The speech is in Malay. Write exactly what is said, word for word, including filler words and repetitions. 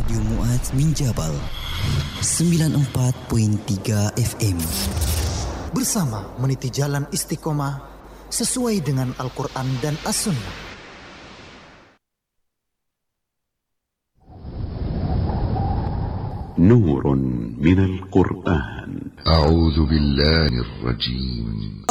Radio Muaz Minjabal sembilan puluh empat perpuluhan tiga F M. Bersama meniti jalan istiqomah sesuai dengan Al-Quran dan As-Sunnah. نور من القرآن. أعوذ بالله الرجيم.